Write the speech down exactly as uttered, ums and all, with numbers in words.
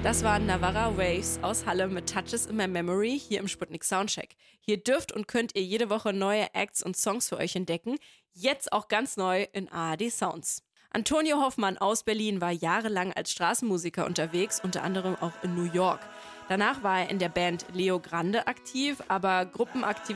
Das waren Navarra Waves aus Halle mit Touches in My Memory hier im Sputnik Soundcheck. Hier dürft und könnt ihr jede Woche neue Acts und Songs für euch entdecken. Jetzt auch ganz neu in A R D Sounds. Antonio Hoffmann aus Berlin war jahrelang als Straßenmusiker unterwegs, unter anderem auch in New York. Danach war er in der Band Leo Grande aktiv, aber Gruppenaktivitäten